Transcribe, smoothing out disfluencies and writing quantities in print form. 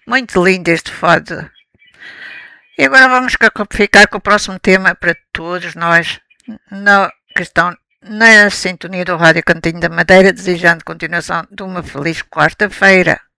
Muito lindo este fado. E agora vamos ficar com o próximo tema para todos nós, na questão, na sintonia do Rádio Cantinho da Madeira, desejando continuação de uma feliz quarta-feira.